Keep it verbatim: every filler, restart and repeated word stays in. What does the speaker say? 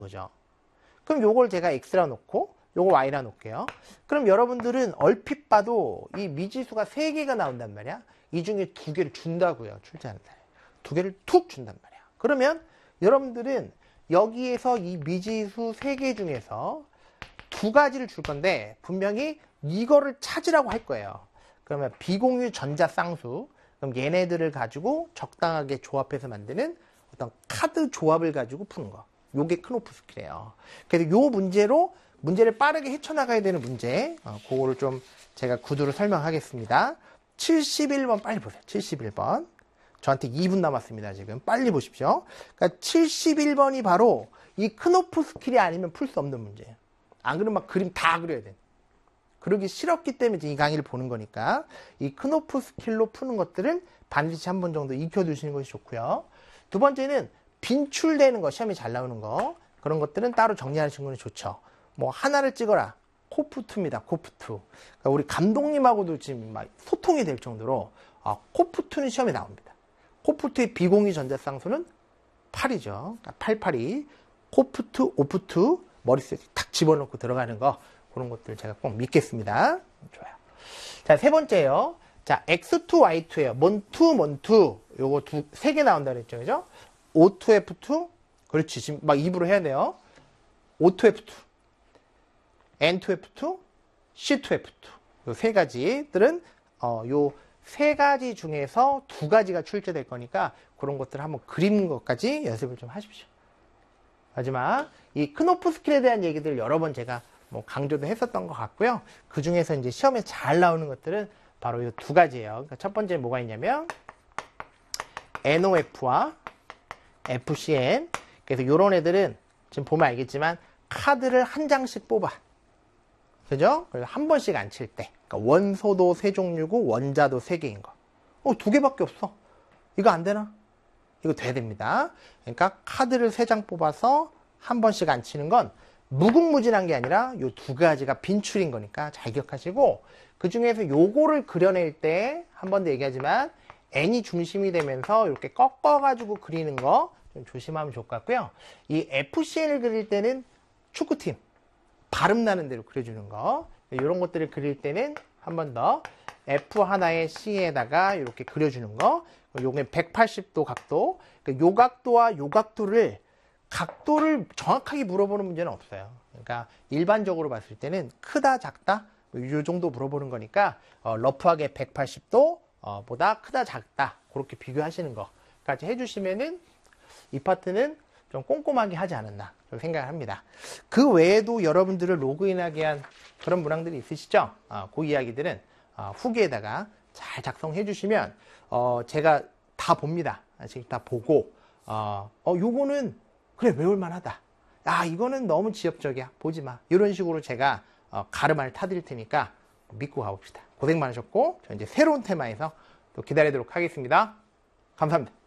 거죠. 그럼 요걸 제가 x라 놓고 요거 y라 놓을게요. 그럼 여러분들은 얼핏 봐도 이 미지수가 세 개가 나온단 말이야. 이 중에 두 개를 준다고요. 출제하는 날. 두 개를 툭 준단 말이야. 그러면 여러분들은 여기에서 이 미지수 세 개 중에서 두 가지를 줄 건데 분명히 이거를 찾으라고 할 거예요. 그러면 비공유 전자 쌍수. 그럼 얘네들을 가지고 적당하게 조합해서 만드는 어떤 카드 조합을 가지고 푸는 거. 요게 크노프 스킬이에요. 그래서 요 문제로 문제를 빠르게 헤쳐나가야 되는 문제. 어, 그거를 좀 제가 구두로 설명하겠습니다. 칠십일 번 빨리 보세요. 칠십일 번. 저한테 이 분 남았습니다. 지금 빨리 보십시오. 그러니까 칠십일 번이 바로 이 크노프 스킬이 아니면 풀 수 없는 문제예요. 안 그러면 막 그림 다 그려야 돼. 그러기 싫었기 때문에 이 강의를 보는 거니까 이 크노프 스킬로 푸는 것들은 반드시 한 번 정도 익혀두시는 것이 좋고요. 두 번째는 빈출되는 거, 시험이 잘 나오는 거, 그런 것들은 따로 정리하시는 건 좋죠. 뭐 하나를 찍어라. 코프투입니다. 코프투. 그러니까 우리 감독님하고도 지금 막 소통이 될 정도로 아, 코프투는 시험에 나옵니다. 코프투의 비공유 전자쌍수는 팔이죠. 그러니까 팔팔이. 코프투, 오프투, 머릿속에 탁 집어넣고 들어가는 거, 그런 것들 제가 꼭 믿겠습니다. 좋아요. 자, 세 번째요. 자, 엑스 투, 와이 투예요. 뭔투, 뭔투. 요거 두, 세 개 나온다 그랬죠. 그죠? 오 투 에프 투. 그렇지. 지금 막 입으로 해야 돼요. 오 투 에프 투. 엔 투 에프 투. 씨 투 에프 투. 요 세 가지들은, 어, 요 세 가지 중에서 두 가지가 출제될 거니까 그런 것들을 한번 그리는 것까지 연습을 좀 하십시오. 마지막, 이 크노프 스킬에 대한 얘기들 여러 번 제가 뭐 강조도 했었던 것 같고요. 그 중에서 이제 시험에 잘 나오는 것들은 바로 이 두 가지예요. 그러니까 첫 번째 뭐가 있냐면 엔 오 에프와 에프 씨 엔. 그래서 이런 애들은 지금 보면 알겠지만 카드를 한 장씩 뽑아. 그죠? 그래서 한 번씩 안 칠 때. 그러니까 원소도 세 종류고 원자도 세 개인 거. 어, 두 개밖에 없어. 이거 안 되나? 이거 돼야 됩니다. 그러니까 카드를 세 장 뽑아서 한 번씩 안 치는 건 무궁무진한 게 아니라 요 두 가지가 빈출인 거니까 잘 기억하시고, 그 중에서 요거를 그려낼 때 한 번 더 얘기하지만 n이 중심이 되면서 이렇게 꺾어가지고 그리는 거 좀 조심하면 좋을 것 같고요. 이 에프 씨 엔을 그릴 때는 축구팀 발음 나는 대로 그려주는 거, 이런 것들을 그릴 때는 한 번 더 F 하나의 C에다가 이렇게 그려주는 거. 요게 백팔십 도 각도. 요 각도와 요 각도를 각도를 정확하게 물어보는 문제는 없어요. 그러니까 일반적으로 봤을 때는 크다 작다 요 정도 물어보는 거니까 어, 러프하게 백팔십 도 어, 보다 크다 작다 그렇게 비교하시는 거까지 해주시면은 이 파트는 좀 꼼꼼하게 하지 않았나 좀 생각을 합니다. 그 외에도 여러분들을 로그인하게 한 그런 문항들이 있으시죠? 어, 그 이야기들은 어, 후기에다가 잘 작성해 주시면 어, 제가 다 봅니다. 지금 다 보고 어, 어 요거는 그래 외울만하다. 야 이거는 너무 지엽적이야. 보지마. 이런 식으로 제가 어, 가르마를 타드릴 테니까 믿고 가봅시다. 고생 많으셨고 저 이제 새로운 테마에서 또 기다리도록 하겠습니다. 감사합니다.